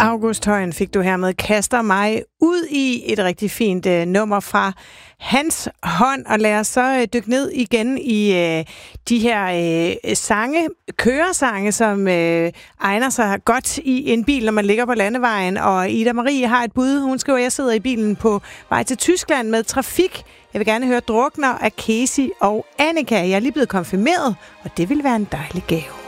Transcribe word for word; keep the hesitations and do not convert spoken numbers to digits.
August Højen fik du hermed kaster mig ud i et rigtig fint øh, nummer fra hans hånd, og lad os så øh, dykke ned igen i øh, de her øh, sange, køresange, som øh, egner sig godt i en bil, når man ligger på landevejen. Og Ida Marie har et bud. Hun skriver, jeg sidder i bilen på vej til Tyskland med trafik. Jeg vil gerne høre Drukner af Casey og Annika. Jeg er lige blevet konfirmeret, og det vil være en dejlig gave.